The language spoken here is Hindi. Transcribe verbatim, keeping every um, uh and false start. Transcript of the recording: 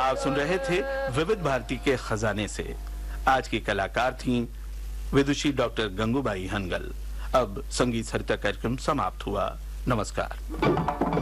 आप सुन रहे थे विविध भारती के खजाने से। आज की कलाकार थीं विदुषी डॉक्टर गंगूबाई हनगल। अब संगीत सरिता कार्यक्रम समाप्त हुआ। नमस्कार।